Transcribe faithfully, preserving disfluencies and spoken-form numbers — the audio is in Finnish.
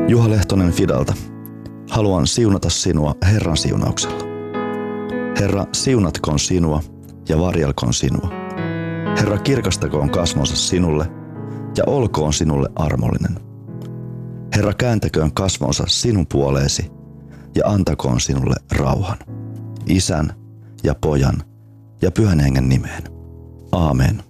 Juha Lehtonen Fidalta. Haluan siunata sinua Herran siunauksella. Herra, siunatkoon sinua ja varjelkoon sinua. Herra, kirkastakoon kasvonsa sinulle ja olkoon sinulle armollinen. Herra, kääntäköön kasvonsa sinun puoleesi ja antakoon sinulle rauhan. Isän ja Pojan ja Pyhän Hengen nimeen. Aamen.